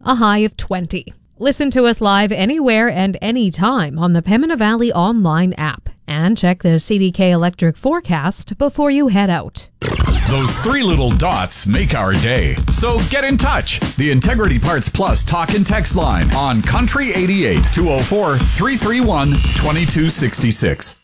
a high of 20. Listen to us live anywhere and anytime on the Pembina Valley online app. And check the CDK Electric forecast before you head out. Those three little dots make our day. So get in touch. The Integrity Parts Plus talk and text line on Country 88 204 331 2266.